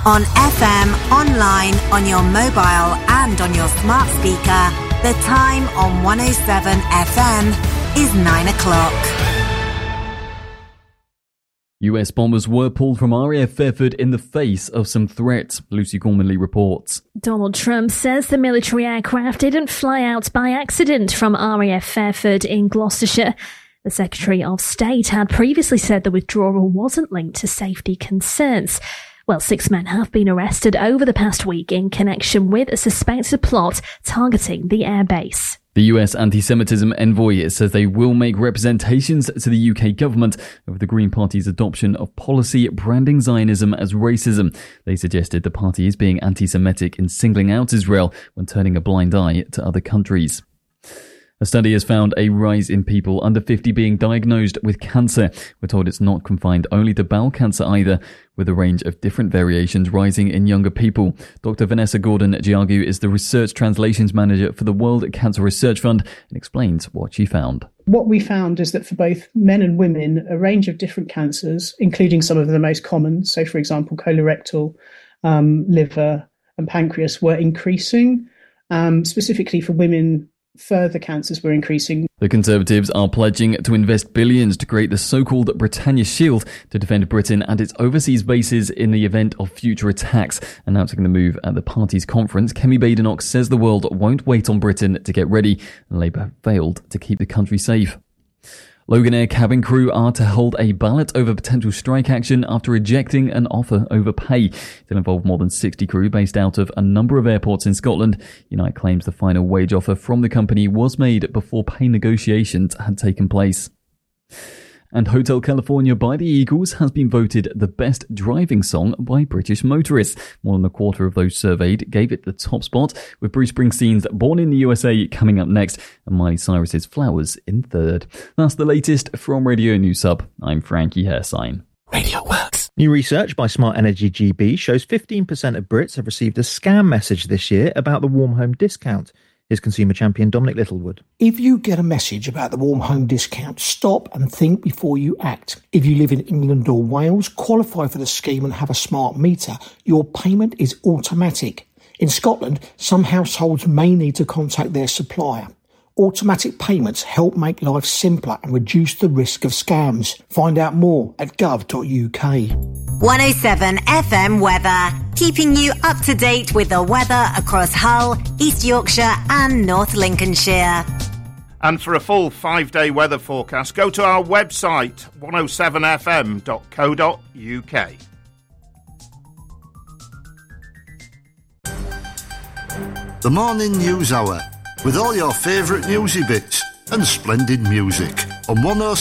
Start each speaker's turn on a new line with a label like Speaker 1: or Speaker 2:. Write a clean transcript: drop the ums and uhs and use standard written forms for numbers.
Speaker 1: On FM, online, on your mobile and on your smart speaker, the time on 107 FM is 9 o'clock.
Speaker 2: US bombers were pulled from RAF Fairford in the face of some threats, Lucy Gormanley reports.
Speaker 3: Donald Trump says the military aircraft didn't fly out by accident from RAF Fairford in Gloucestershire. The Secretary of State had previously said the withdrawal wasn't linked to safety concerns. Well, 6 men have been arrested over the past week in connection with a suspected plot targeting the airbase.
Speaker 2: The US anti-Semitism envoy says they will make representations to the UK government over the Green Party's adoption of policy branding Zionism as racism. They suggested the party is being anti-Semitic in singling out Israel when turning a blind eye to other countries. A study has found a rise in people under 50 being diagnosed with cancer. We're told it's not confined only to bowel cancer either, with a range of different variations rising in younger people. Dr. Vanessa Gordon-Giagu is the Research Translations Manager for the World Cancer Research Fund and explains what she found.
Speaker 4: What we found is that for both men and women, a range of different cancers, including some of the most common, so for example, colorectal, liver and pancreas, were increasing. Specifically for women, further cancers were increasing.
Speaker 2: The Conservatives are pledging to invest billions to create the so-called Britannia Shield to defend Britain and its overseas bases in the event of future attacks. Announcing the move at the party's conference, Kemi Badenoch says the world won't wait on Britain to get ready, and Labour failed to keep the country safe. Loganair cabin crew are to hold a ballot over potential strike action after rejecting an offer over pay. It'll involve more than 60 crew based out of a number of airports in Scotland. Unite claims the final wage offer from the company was made before pay negotiations had taken place. And Hotel California by the Eagles has been voted the best driving song by British motorists. More than a quarter of those surveyed gave it the top spot, with Bruce Springsteen's Born in the USA coming up next and Miley Cyrus's Flowers in third. That's the latest from Radio News Hub. I'm Frankie Hairsign.
Speaker 5: Radio Works. New research by Smart Energy GB shows 15% of Brits have received a scam message this year about the Warm Home discount. Here's consumer champion Dominic Littlewood.
Speaker 6: If you get a message about the Warm Home discount, stop and think before you act. If you live in England or Wales, qualify for the scheme and have a smart meter, your payment is automatic. In Scotland, some households may need to contact their supplier. Automatic payments help make life simpler and reduce the risk of scams. Find out more at gov.uk.
Speaker 1: 107 FM weather, keeping you up to date with the weather across Hull, East Yorkshire and North Lincolnshire.
Speaker 7: And for a full 5-day weather forecast, go to our website 107fm.co.uk.
Speaker 8: The Morning News Hour, with all your favourite newsy bits and splendid music on 107.